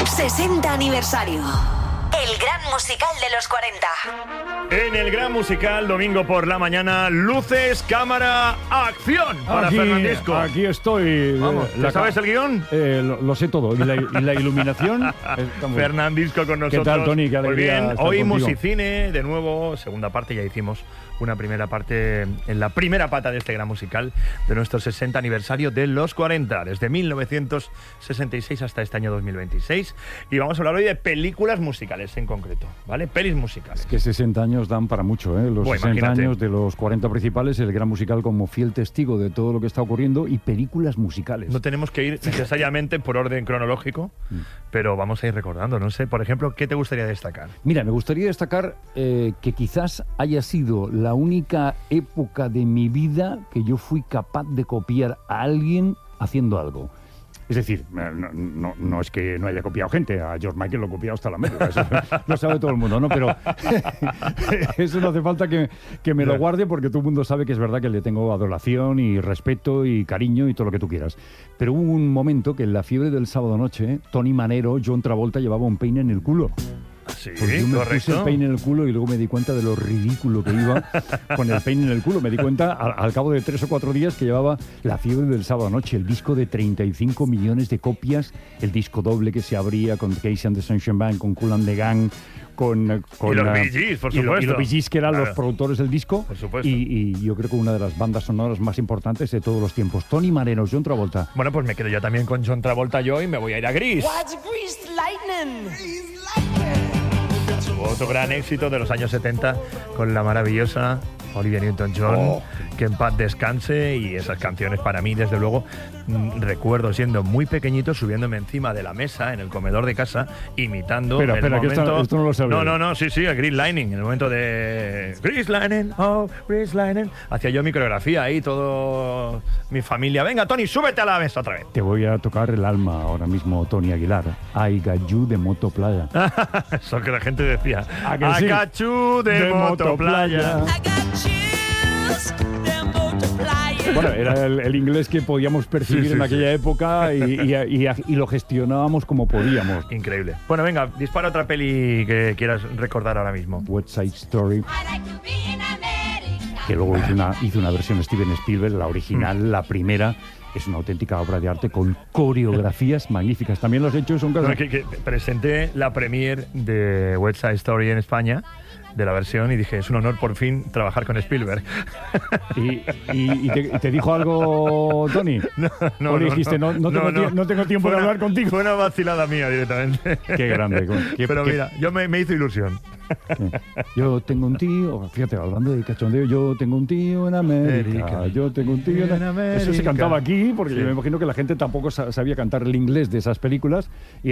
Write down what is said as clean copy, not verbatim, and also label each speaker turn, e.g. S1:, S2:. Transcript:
S1: 60 aniversario. El gran musical de los 40.
S2: En el gran musical, domingo por la mañana, luces, cámara, acción para Fernandisco.
S3: Aquí estoy.
S2: Vamos, ¿sabes el guión?
S3: Lo sé todo. ¿Y la iluminación?
S2: Fernandisco con nosotros.
S3: ¿Qué tal, Tony? Qué alegría.
S2: Muy bien, hoy
S3: contigo.
S2: Musicine, de nuevo, segunda parte, ya hicimos una primera parte en la primera pata de este gran musical de nuestro 60 aniversario de los 40, desde 1966 hasta este año 2026. Y vamos a hablar hoy de películas musicales en concreto, ¿vale? Pelis musicales.
S3: Es que 60 años dan para mucho, ¿eh? Los 60
S2: imagínate.
S3: años de los 40 principales, el gran musical como fiel testigo de todo lo que está ocurriendo y películas musicales.
S2: No tenemos que ir necesariamente por orden cronológico, pero vamos a ir recordando, no sé, por ejemplo, ¿qué te gustaría destacar?
S3: Mira, me gustaría destacar que quizás haya sido la única época de mi vida que yo fui capaz de copiar a alguien haciendo algo. Es decir, no es que no haya copiado gente, a George Michael lo he copiado hasta la médula, eso lo sabe todo el mundo, ¿no? Pero eso no hace falta que me lo guarde porque todo el mundo sabe que es verdad que le tengo adoración y respeto y cariño y todo lo que tú quieras. Pero hubo un momento que en la fiebre del sábado noche, Tony Manero, John Travolta llevaba un peine en el culo.
S2: Sí,
S3: Pues yo me puse el peine en el culo y luego me di cuenta de lo ridículo que iba con el peine en el culo. Me di cuenta al cabo de 3 o 4 días que llevaba la fiebre del sábado noche, el disco de 35 millones de copias, el disco doble que se abría con Casey and the Sunshine Band, con Kool and the Gang, con
S2: y los Bee Gees, por supuesto.
S3: Y los Bee Gees, que eran
S2: Claro.
S3: los productores del disco.
S2: Por supuesto.
S3: Y yo creo que una de las bandas sonoras más importantes de todos los tiempos. Tony Manero, John Travolta.
S2: Bueno, pues me quedo yo también con John Travolta y me voy a ir a Grease.
S1: What's Greased Lightning?
S2: Otro gran éxito de los años 70 con la maravillosa Olivia Newton-John, que en paz descanse, y esas canciones para mí, desde luego, recuerdo siendo muy pequeñito, subiéndome encima de la mesa en el comedor de casa, imitando
S3: Espera,
S2: el
S3: que
S2: momento...
S3: esto no lo sabía.
S2: No, sí, el Grease Lightning, en el momento de Grease Lightning, oh, Grease Lightning, hacía yo mi coreografía ahí, todo mi familia, venga Tony, súbete a la mesa otra vez.
S3: Te voy a tocar el alma ahora mismo, Tony Aguilar. I got you de Moto Playa.
S2: Eso que la gente decía,
S3: ¿A que sí?
S2: Acachú de Motoplaya.
S3: Bueno, era el inglés que podíamos percibir
S2: Sí,
S3: en aquella época y lo gestionábamos como podíamos.
S2: Increíble. Bueno, venga, dispara otra peli que quieras recordar ahora mismo.
S3: West Side Story, que luego hizo una versión Steven Spielberg, la original, la primera. Es una auténtica obra de arte con coreografías magníficas. También los hechos son
S2: No,
S3: cosas...
S2: que presenté la premiere de West Side Story en España, de la versión, y dije, es un honor por fin trabajar con Spielberg.
S3: ¿Y te dijo algo, Tony? ¿O le dijiste, no tengo tiempo de hablar contigo?
S2: Fue una vacilada mía directamente.
S3: Qué grande.
S2: Pero mira, yo me hizo ilusión.
S3: Yo tengo un tío, fíjate, hablando de cachondeo, yo tengo un tío en América, yo tengo un tío en América. Eso se cantaba aquí, porque yo me imagino que la gente tampoco sabía cantar el inglés de esas películas.